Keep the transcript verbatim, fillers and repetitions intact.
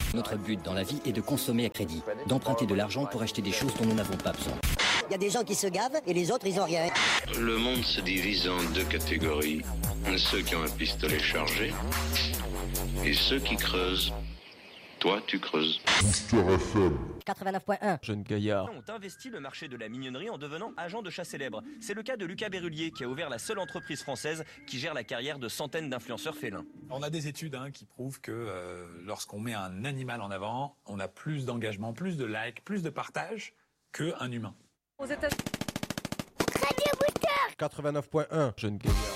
Notre but dans la vie est de consommer à crédit, d'emprunter de l'argent pour acheter des choses dont nous n'avons pas besoin. Il y a des gens qui se gavent et les autres, ils ont rien. Le monde se divise en deux catégories. Ceux qui ont un pistolet chargé et ceux qui creusent. Toi, tu creuses. quatre-vingt-neuf point un. Jeune gaillard. Ont investi le marché de la mignonnerie en devenant agent de chat célèbre. C'est le cas de Lucas Berrulier qui a ouvert la seule entreprise française qui gère la carrière de centaines d'influenceurs félins. On a des études hein, qui prouvent que euh, lorsqu'on met un animal en avant, on a plus d'engagement, plus de likes, plus de partage qu'un humain. Aux États-Unis. quatre-vingt-neuf point un. Jeune gaillard.